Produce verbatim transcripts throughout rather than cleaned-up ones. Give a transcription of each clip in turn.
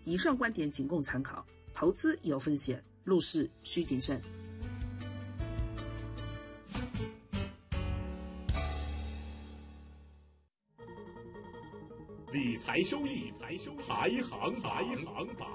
以上观点仅供参考，投资有风险，入市需谨慎。 理财收益排行排行榜，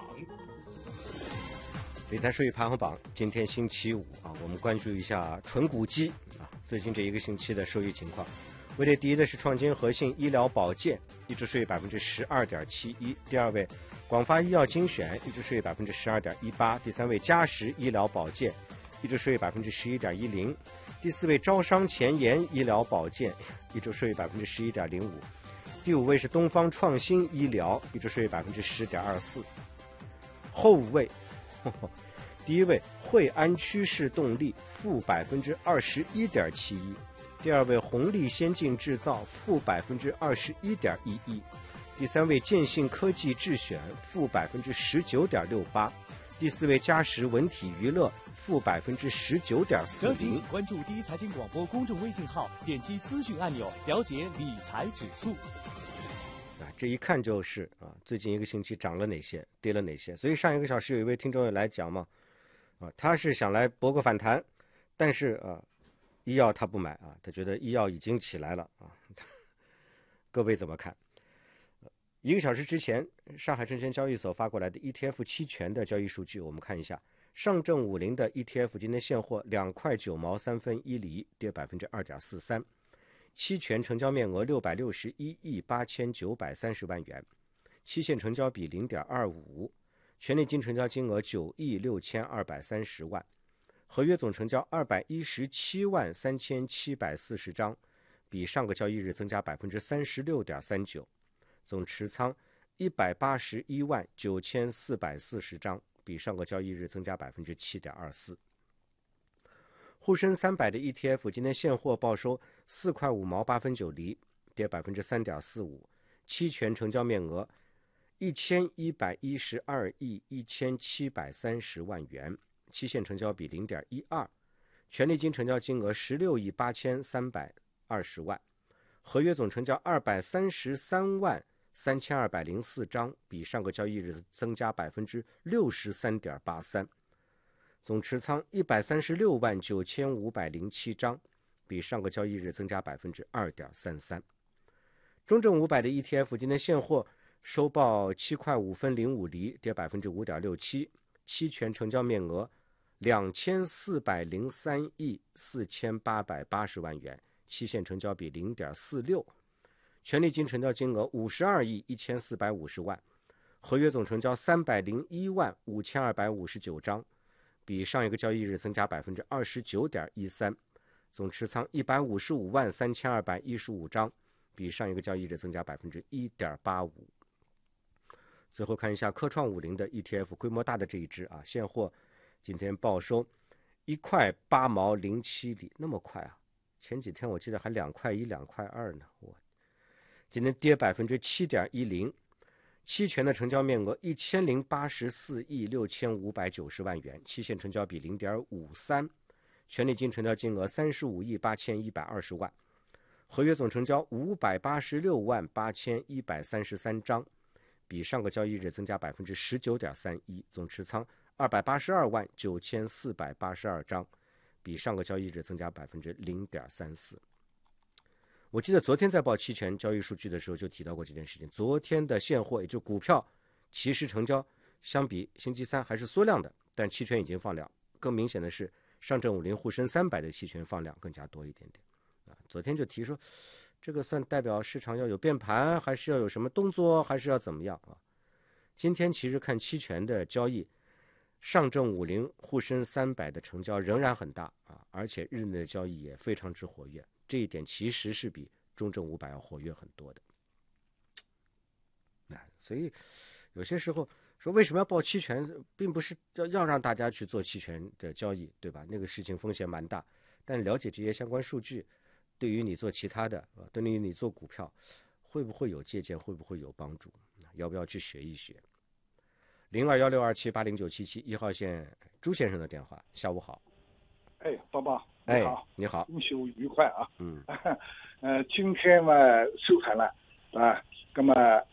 理财收益排行榜，今天星期五啊，我们关注一下纯股基啊，最近这一个星期的收益情况。位列第一的是创金核心医疗保健，一周收益百分之十二点七一；第二位广发医药精选，一周收益百分之十二点一八；第三位嘉实医疗保健，一周收益百分之十一点一零；第四位招商前沿医疗保健，一周收益百分之十一点零五；第五位是东方创新医疗，一周收益百分之十点二四。后五位，呵呵第一位惠安趋势动力负百分之二十一点七一。第二位红利先进制造负百分之二十一点一一，第三位建信科技智选负百分之十九点六八，第四位嘉实文体娱乐负百分之十九点四零。 详情请关注第一财经广播公众微信号，点击资讯按钮，了解理财指数。 啊，这一看就是啊，最近一个星期涨了哪些，跌了哪些。所以上一个小时有一位听众也来讲嘛，啊，他是想来博个反弹，但是啊。医药他不买啊，他觉得医药已经起来了啊。各位怎么看？一个小时之前，上海证券交易所发过来的 E T F 期权的交易数据，我们看一下。上证五零的 E T F 今天现货两块九毛三分一厘，跌百分之二点四三。期权成交面额六百六十一亿八千九百三十万元，期限成交比零点二五，权利金成交金额九亿六千二百三十万。合约总成交二百一十七万三千七百四十张，比上个交易日增加百分之三十六点三九。总持仓一百八十一万九千四百四十张，比上个交易日增加百分之七点二四。沪深三百的 E T F 今天现货报收四块五毛八分九厘，跌百分之三点四五。期权成交面额一千一百一十二亿一千七百三十万元。期限成交比零点一二，权利金成交金额十六亿八千三百二十万，合约总成交二百三十三万三千二百零四张，比上个交易日增加百分之六十三点八三。总持仓一百三十六万九千五百零七张，比上个交易日增加百分之二点三三。中证五百的 E T F 今天现货收报七块五分零五厘，跌百分之五点六七，期权成交面额两千四百零三亿四千八百八十万元，期限成交比零点四六，权利金成交金额五十二亿一千四百五十万，合约总成交三百零一万五千二百五十九张，比上一个交易日增加百分之二十九点一三，总持仓一百五十五万三千二百一十五张，比上一个交易日增加百分之一点八五。最后看一下科创五零的 E T F 规模大的这一支啊，现货今天报收一块八毛零七厘，那么快啊！前几天我记得还两块一、两块二呢，我今天跌百分之七点一零。期权的成交面额一千零八十四亿六千五百九十万元，期限成交比零点五三，权利金成交金额三十五亿八千一百二十万，合约总成交五百八十六万八千一百三十三张，比上个交易日增加百分之十九点三一，总持仓二百八十二万九千四百八十二张，比上个交易日增加百分之零点三四。我记得昨天在报期权交易数据的时候就提到过这件事情。昨天的现货也就股票期时成交，相比星期三还是缩量的，但期权已经放量。更明显的是，上证五零、沪深三百的期权放量更加多一点点。啊，昨天就提说，这个算代表市场要有变盘，还是要有什么动作，还是要怎么样啊？今天其实看期权的交易，上证五零、沪深三百的成交仍然很大啊，而且日内的交易也非常之活跃，这一点其实是比中证五百要活跃很多的。那所以有些时候说为什么要报期权，并不是要要让大家去做期权的交易，对吧？那个事情风险蛮大，但了解这些相关数据，对于你做其他的，对于你做股票，会不会有借鉴，会不会有帮助？要不要去学一学？零二幺六二七八零九七七一号线朱先生的电话，下午好。 哎，宝宝， 你好， 哎、你好， 中秋愉快啊！ 嗯， 呃，今天嘛收盘了啊，那么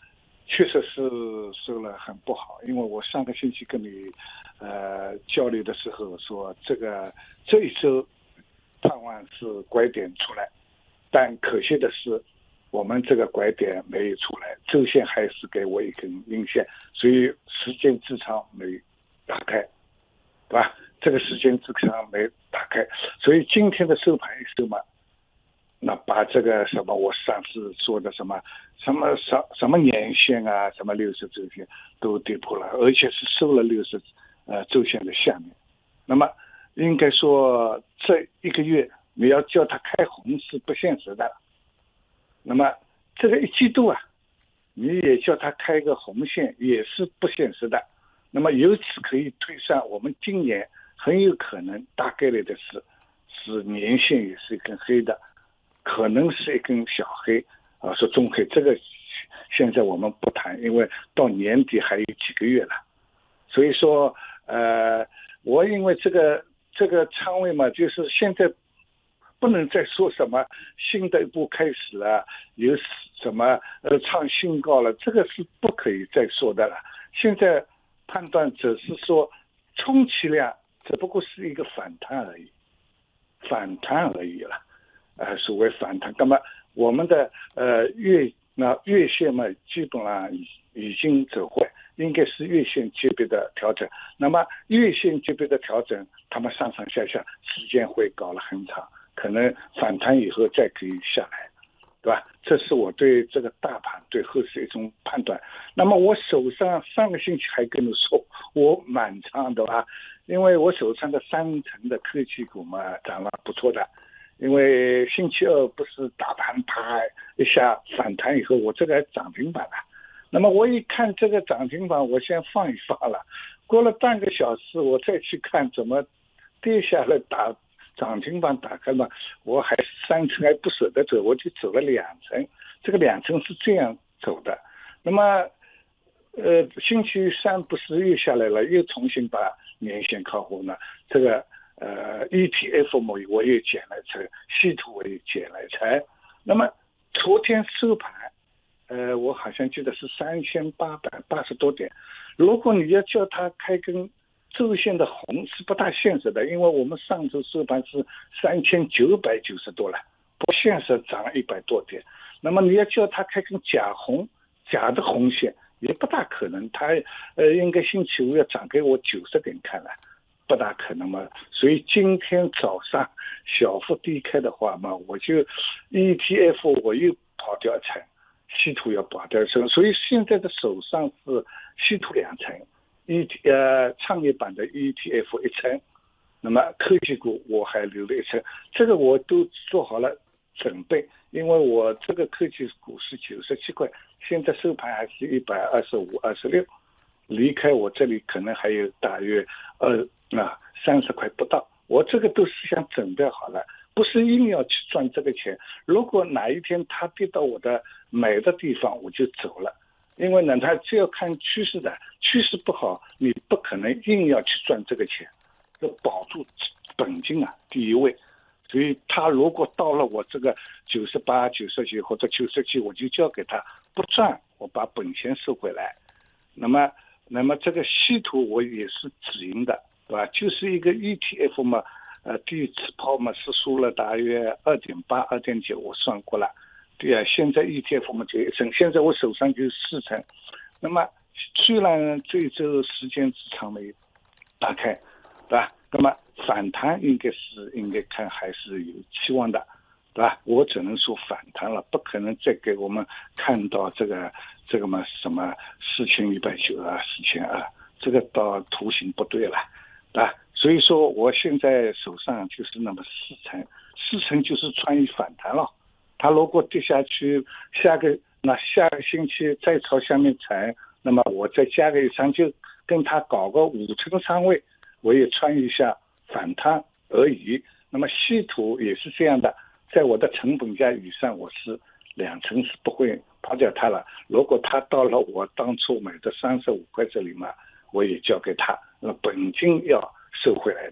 确实是收了很不好，因为我上个星期跟你呃交流的时候说，这个这一周盼望是拐点出来，但可惜的是我们这个拐点没有出来，周线还是给我一根阴线，所以时间之长没打开，对吧？这个时间之长没打开，所以今天的收盘一收嘛，那把这个什么我上次说的什么什么什什么年线啊，什么六十周线都跌破了，而且是收了六十呃周线的下面。那么应该说这一个月你要叫它开红是不现实的。那么这个一季度啊，你也叫它开个红线也是不现实的。那么由此可以推算，我们今年很有可能大概率的是是年线也是一根黑的，可能是一根小黑啊，说中黑，这个现在我们不谈，因为到年底还有几个月了。所以说呃，我因为这个这个仓位嘛，就是现在不能再说什么新的一步开始了，有什么呃创新高了，这个是不可以再说的了。现在判断只是说充其量只不过是一个反弹而已，反弹而已了。呃，所谓反弹，那么我们的呃月那月线嘛，基本上已已经走坏，应该是月线级别的调整。那么月线级别的调整，他们上上下下时间会搞了很长，可能反弹以后再可以下来，对吧？这是我对这个大盘对后市一种判断。那么我手上上个星期还跟你说，我满仓的吧，因为我手上的三成的科技股嘛涨了不错的。因为星期二不是大盘啪一下反弹以后，我这个涨停板了。那么我一看这个涨停板，我先放一放了。过了半个小时，我再去看怎么跌下来打涨停板打开嘛，我还三成还不舍得走，我就走了两成。这个两成是这样走的。那么，呃，星期三不是又下来了，又重新把年线靠后呢，这个。呃 ，E T F 嘛，我也减了层，稀土我也减了层。那么昨天收盘，呃，我好像记得是三千八百八十多点。如果你要叫它开根周线的红，是不大现实的，因为我们上周收盘是三千九百九十多了，不现实，涨了一百多点。那么你要叫它开根假红，假的红线也不大可能，它呃应该星期五要涨给我九十点看了。不大可能嘛，所以今天早上小幅低开的话嘛，我就 E T F 我又跑掉一层，稀土要跑掉一层，所以现在的手上是稀土两层， E 呃创业板的 E T F 一层，那么科技股我还留了一层，这个我都做好了准备，因为我这个科技股是九十七块，现在收盘还是一百二十五、二十六，离开我这里可能还有大约二。那三十块不到，我这个都是想准备好了，不是硬要去赚这个钱。如果哪一天它跌到我的买的地方，我就走了。因为呢，它只要看趋势的，趋势不好，你不可能硬要去赚这个钱，要保住本金啊，第一位。所以他如果到了我这个九十八、九十九或者九十七，我就交给他，不赚我把本钱收回来。那么，那么这个稀土我也是止盈的。对吧？就是一个 E T F 嘛，呃，第一次抛嘛是输了大约二点八、二点九，我算过了。对啊，现在 E T F 嘛就一成，现在我手上就四成。那么虽然这一周时间之长没打开，对吧？那么反弹应该是应该看还是有期望的，对吧？我只能说反弹了，不可能再给我们看到这个这个嘛什么四千一百九啊、四千二，这个到图形不对了。啊，所以说我现在手上就是那么四成，四成就是穿一反弹了。它如果跌下去，下个那下个星期再朝下面沉，那么我再加个一仓，就跟它搞个五成仓位，我也穿一下反弹而已。那么稀土也是这样的，在我的成本价以上，我是两成是不会抛掉它了。如果它到了我当初买的三十五块这里嘛，我也交给他，那本金要收回来的，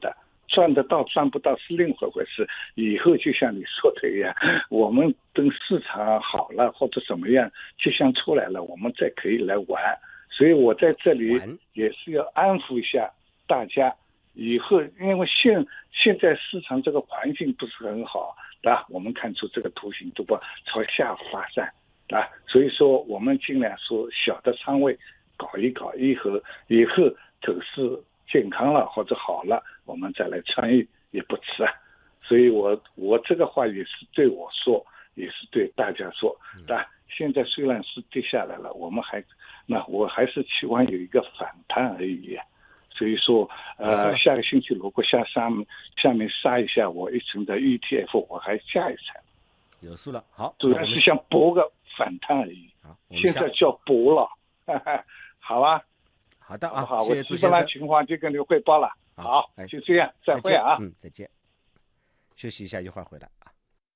赚得到赚不到是另外回事。以后就像你说的一样，我们等市场好了或者怎么样迹象出来了，我们再可以来玩。所以我在这里也是要安抚一下大家，以后因为现现在市场这个环境不是很好，对吧？我们看出这个图形都不朝下发散，对吧？所以说我们尽量说小的仓位搞一搞，以后以后走势健康了或者好了，我们再来参与也不迟啊。所以我我这个话也是对我说，也是对大家说，对吧？现在虽然是跌下来了，我们还那我还是期望有一个反弹而已。所以说，呃，下个星期如果下下面下面杀一下我一层的 E T F， 我还加一层。 有数了，好， 主要是想搏个反弹而已。 好， 现在叫搏了，哈哈，好吧。 好的啊， 好， 谢谢我基本上情况就跟你汇报了。好， 哎、 就这样，再会啊。 嗯，再见。休息一下，一会儿回来啊。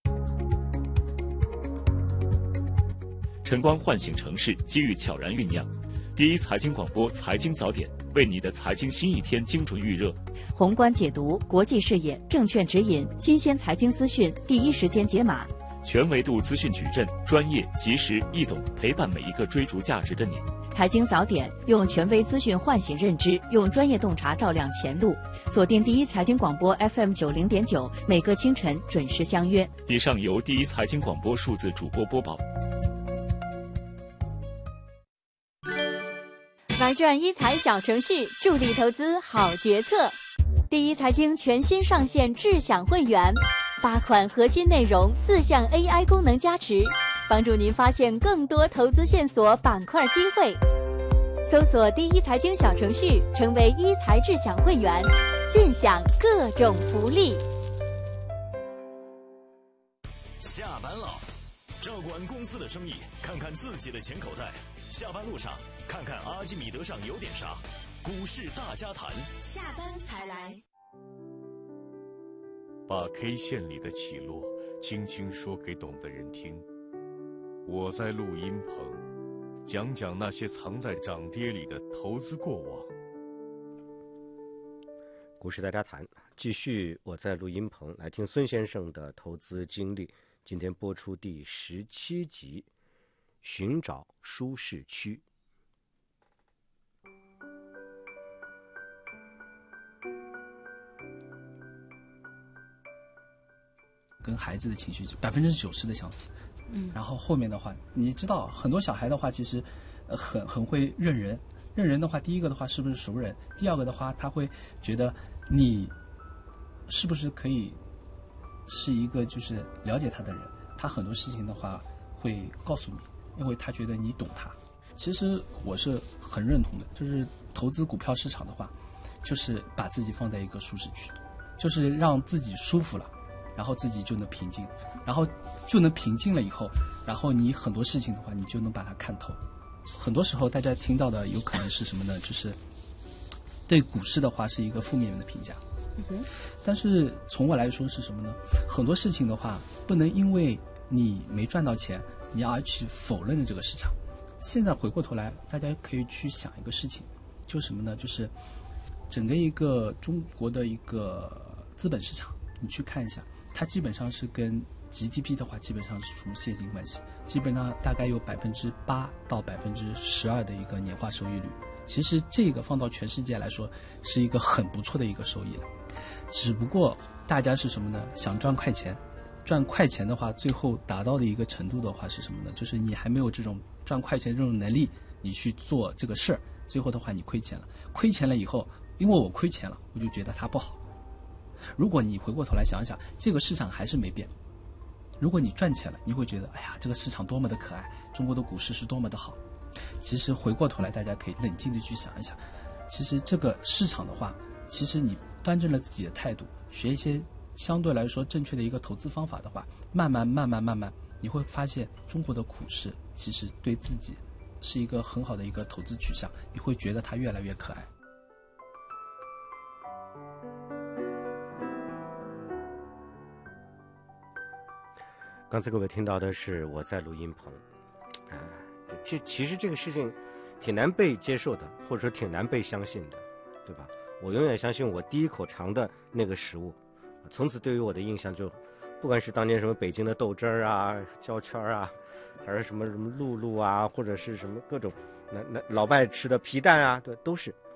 晨光唤醒城市，机遇悄然酝酿。第一财经广播财经早点，为你的财经新一天精准预热。 宏观解读，国际视野，证券指引，新鲜财经资讯，第一时间解码。 全维度资讯矩阵，专业、及时、易懂，陪伴每一个追逐价值的你。 财经早点，用权威资讯唤醒认知，用专业洞察照亮前路。锁定第一财经广播 F M 九零点九，每个清晨准时相约。 以上由第一财经广播数字主播播报。 玩转一财小程序，助力投资好决策。第一财经全新上线智享会员，八款核心内容，四项 A I 功能加持，帮助您发现更多投资线索、板块机会。搜索第一财经小程序，成为一财智享会员，尽享各种福利。 下班了，照管公司的生意，看看自己的钱口袋。下班路上，看看阿基米德上有点啥。股市大家谈， 下班才来。 把 K 线里的起落轻轻说给懂的人听。我在录音棚讲讲那些藏在涨跌里的投资过往。 股市大家谈，继续我在录音棚来听孙先生的投资经历。今天播出第十七集，寻找舒适区。 跟孩子的情绪百分之九十的相似，嗯，然后后面的话，你知道很多小孩的话，其实，呃，很很会认人，认人的话，第一个的话是不是熟人？第二个的话，他会觉得你是不是可以是一个就是了解他的人，他很多事情的话会告诉你，因为他觉得你懂他。其实我是很认同的，就是投资股票市场的话，就是把自己放在一个舒适区，就是让自己舒服了。然后自己就能平静，然后就能平静了以后，然后你很多事情的话，你就能把它看透。很多时候大家听到的有可能是什么呢？就是对股市的话是一个负面的评价。嗯、但是从我来说是什么呢？很多事情的话，不能因为你没赚到钱，你而去否认了这个市场。现在回过头来，大家可以去想一个事情，就是什么呢？就是整个一个中国的一个资本市场，你去看一下。它基本上是跟 G D P 的话，基本上是属于线性关系，基本上大概有百分之八到百分之十二的一个年化收益率。其实这个放到全世界来说，是一个很不错的一个收益了。只不过大家是什么呢？想赚快钱，赚快钱的话，最后达到的一个程度的话是什么呢？就是你还没有这种赚快钱这种能力，你去做这个事儿，最后的话你亏钱了。亏钱了以后，因为我亏钱了，我就觉得它不好。如果你回过头来想想，这个市场还是没变。如果你赚钱了，你会觉得，哎呀，这个市场多么的可爱，中国的股市是多么的好。其实回过头来，大家可以冷静的去想一想，其实这个市场的话，其实你端正了自己的态度，学一些相对来说正确的一个投资方法的话，慢慢慢慢慢慢，你会发现中国的股市其实对自己是一个很好的一个投资取向，你会觉得它越来越可爱。 刚才各位听到的是我在录音棚，啊，这其实这个事情挺难被接受的，或者说挺难被相信的，对吧？ 我永远相信我第一口尝的那个食物。从此对于我的印象就，不管是当年什么北京的豆汁儿啊、焦圈啊，还是什么什么露露啊，或者是什么各种那那老外吃的皮蛋啊，对，都是